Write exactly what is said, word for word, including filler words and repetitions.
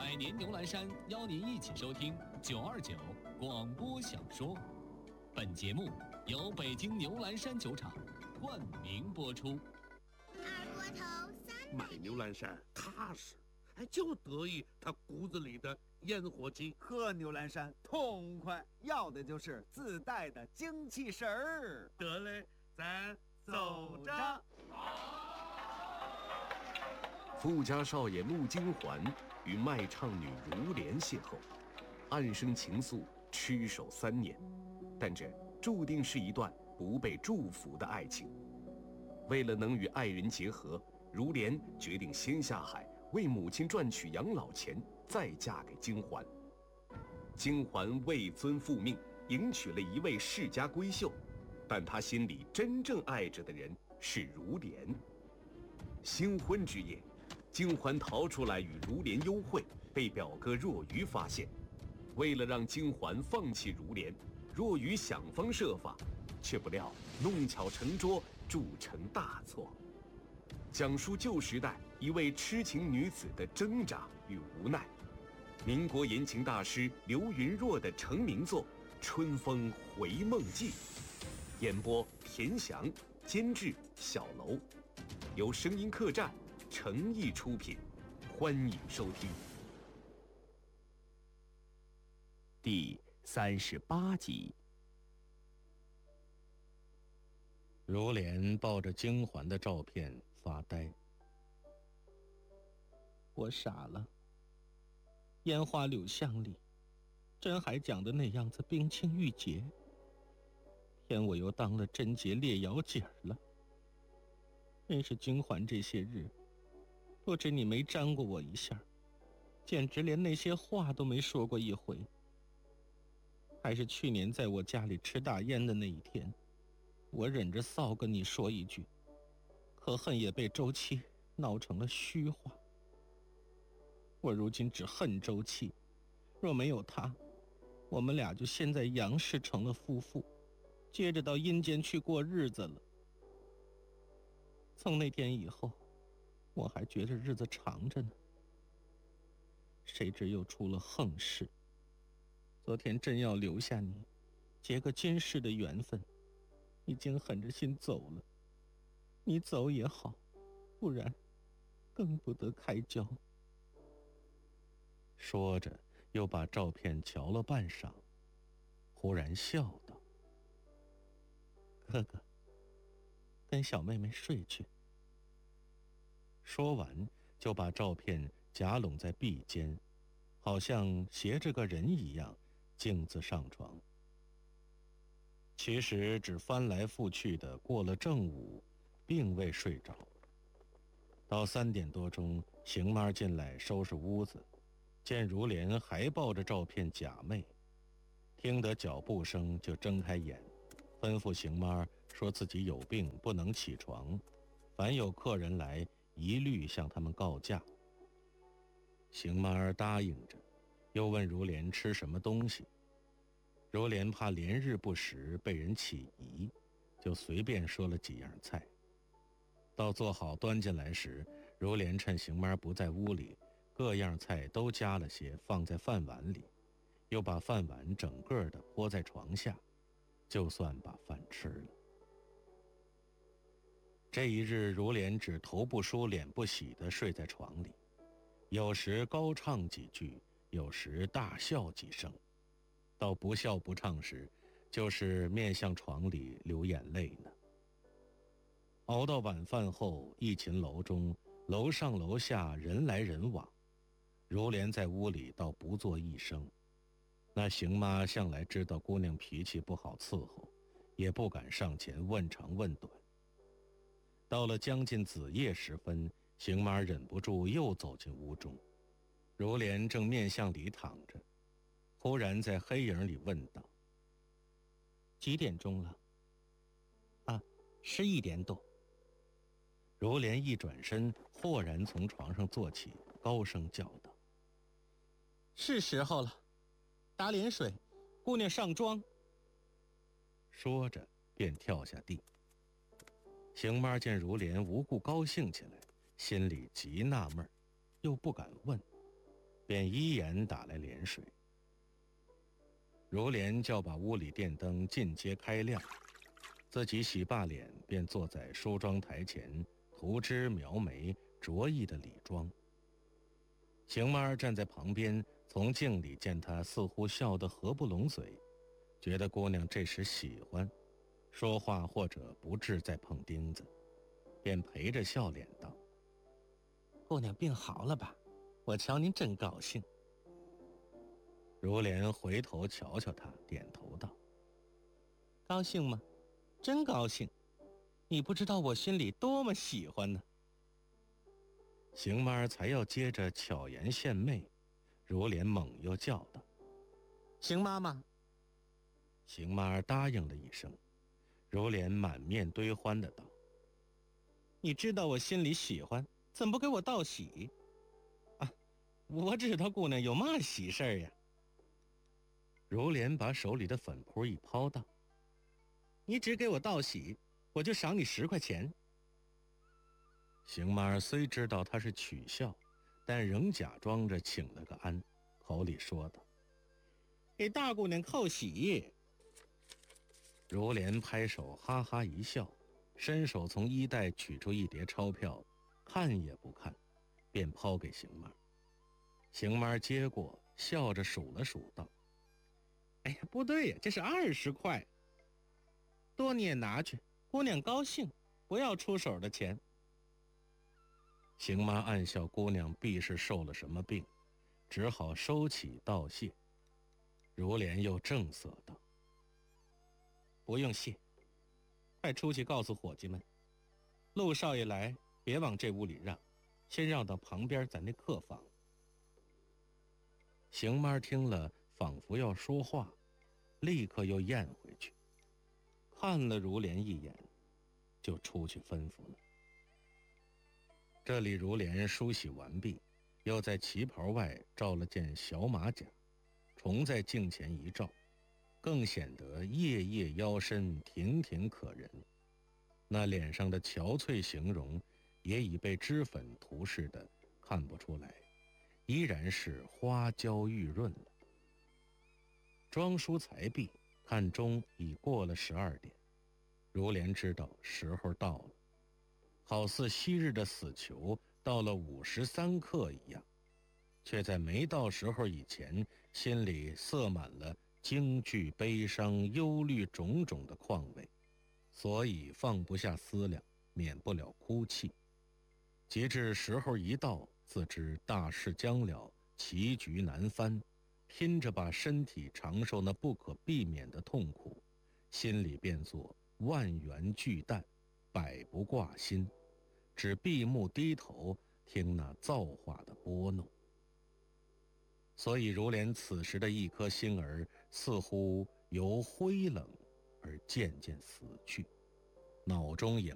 百年牛栏山邀您一起收听九二九广播小说。本节目由北京牛栏山酒厂冠名播出。 二锅头三， 买牛栏山踏实，哎，就得意他骨子里的烟火气。 喝牛栏山痛快，要的就是自带的精气神儿。 得嘞，咱走着。 富家少爷穆金环与卖唱女如莲邂逅，暗生情愫，痴守三年。但这注定是一段不被祝福的爱情。为了能与爱人结合，如莲决定先下海为母亲赚取养老钱，再嫁给金环。金环为尊复命，迎娶了一位世家闺秀，但她心里真正爱着的人是如莲。新婚之夜，金环逃出来与如莲幽会，被表哥若愚发现。为了让金环放弃如莲，若愚想方设法，却不料弄巧成拙，铸成大错。讲述旧时代一位痴情女子的挣扎与无奈。民国言情大师刘云若的成名作《春风回梦记》，演播田翔，监制小楼，由声音客栈诚意出品，欢迎收听。 第三十八集。 如莲抱着金环的照片发呆。我傻了，烟花柳巷里真还讲的那样子冰清玉洁，偏我又当了贞洁烈瑶姐儿了。认识金环这些日，不知你没沾过我一下，简直连那些话都没说过一回。还是去年在我家里吃大烟的那一天，我忍着臊跟你说一句，可恨也被周七闹成了虚话。我如今只恨周七，若没有他，我们俩就先在阳世成了夫妇，接着到阴间去过日子了。从那天以后，我还觉着日子长着呢，谁知又出了横事。昨天真要留下你，结个今世的缘分，已经狠着心走了。你走也好，不然更不得开交。说着，又把照片瞧了半晌，忽然笑道：“哥哥，跟小妹妹睡去。”说完，就把照片夹拢在臂间，好像携着个人一样，径自上床。其实只翻来覆去的过了正午，并未睡着。到三点多钟，邢妈进来收拾屋子，见如莲还抱着照片假寐，听得脚步声就睁开眼，吩咐邢妈说自己有病不能起床，凡有客人来一律向他们告假。邢妈答应着，又问如莲吃什么东西。如莲怕连日不食被人起疑，就随便说了几样菜。到做好端进来时，如莲趁邢妈不在屋里，各样菜都加了些放在饭碗里，又把饭碗整个的泼在床下，就算把饭吃了。这一日，如莲只头不梳脸不洗地睡在床里，有时高唱几句，有时大笑几声。到不笑不唱时，就是面向床里流眼泪呢。熬到晚饭后，一寝楼中楼上楼下人来人往，如莲在屋里倒不作一声。那邢妈向来知道姑娘脾气不好伺候，也不敢上前问长问短。到了将近子夜时分，邢妈忍不住又走进屋中，如莲正面向里躺着，忽然在黑影里问道：“几点钟了？”“啊，十一点多。”如莲一转身，豁然从床上坐起，高声叫道：“是时候了，打脸水，姑娘上妆。”说着便跳下地。邢妈见如莲无故高兴起来，心里极纳闷，又不敢问， 便依言打来涟水。如莲叫把屋里电灯尽皆开亮，自己洗罢脸，便坐在梳妆台前涂脂描眉，着意的理妆。邢妈儿站在旁边，从镜里见她似乎笑得合不拢嘴，觉得姑娘这时喜欢，说话或者不致再碰钉子，便陪着笑脸道：“姑娘病好了吧？我瞧您真高兴。”如莲回头瞧瞧他，点头道：“高兴吗？真高兴！你不知道我心里多么喜欢呢。”邢妈儿才要接着巧言献媚，如莲猛又叫道：“邢妈妈！”邢妈儿答应了一声，如莲满面堆欢的道：“你知道我心里喜欢，怎不给我道喜？啊，我知道姑娘有嘛喜事儿呀。”如莲把手里的粉扑一抛道：“你只给我道喜，我就赏你十块钱。”邢妈儿虽知道他是取笑，但仍假装着请了个安，口里说道：“给大姑娘扣喜。”如莲拍手哈哈一笑，伸手从衣袋取出一叠钞票，看也不看，便抛给邢妈儿。邢妈儿接过，笑着数了数，道：“哎呀，不对呀，这是二十块。多你也拿去，姑娘高兴，不要出手的钱。”邢妈暗笑姑娘必是受了什么病，只好收起道谢。如莲又正色道：“不用谢，快出去告诉伙计们，陆少爷来，别往这屋里让，先让到旁边咱那客房。”邢妈听了，仿佛要说话，立刻又咽回去，看了如莲一眼，就出去吩咐了。这里如莲梳洗完毕，又在旗袍外罩了件小马甲，重在镜前一照，更显得夜夜腰身，亭亭可人。那脸上的憔悴形容也已被脂粉涂饰的看不出来，依然是花娇玉润了。装梳才毕，看钟已过了十二点，如莲知道时候到了，好似昔日的死囚到了午时三刻一样，却在没到时候以前，心里塞满了惊惧、悲伤、忧虑种种的况味，所以放不下思量，免不了哭泣。及至时候一到，自知大事将了，棋局难翻，拼着把身体尝受那不可避免的痛苦，心里便作万元巨担，百不挂心，只闭目低头听那造化的拨弄。所以如莲此时的一颗心儿，似乎由灰冷而渐渐死去，脑中也